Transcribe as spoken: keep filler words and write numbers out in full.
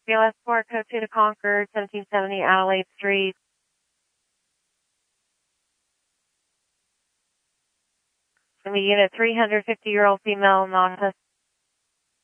B L S four, code two to Concord, seventeen seventy Adelaide Street. It's going to be unit three hundred fifty-year-old female, non-husk.